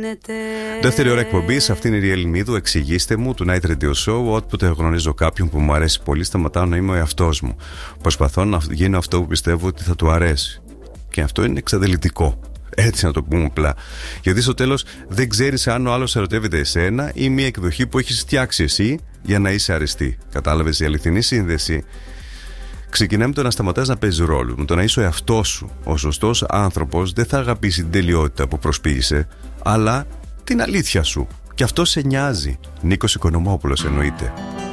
γίνεται. Δεύτερη ώρα εκπομπής, αυτή είναι η Ριέλ Μίδου. Εξηγήστε μου, του Night Radio Show. Όποτε γνωρίζω κάποιον που μου αρέσει πολύ, σταματάω να είμαι ο εαυτός μου. Προσπαθώ να γίνω αυτό που πιστεύω ότι θα του αρέσει. Και αυτό είναι εξαντλητικό. Έτσι να το πούμε απλά. Γιατί στο τέλος δεν ξέρεις αν ο άλλος ερωτεύεται εσένα ή μια εκδοχή που έχεις φτιάξει εσύ για να είσαι αρεστή. Κατάλαβες, η αληθινή σύνδεση ξεκινάει με το να σταματάς να παίζεις ρόλο, με το να είσαι ο εαυτός σου. Ο σωστός άνθρωπος δεν θα αγαπήσει την τελειότητα που προσποίησε, αλλά την αλήθεια σου. Και αυτό σε νοιάζει. Νίκος Οικονομόπουλος εννοείται.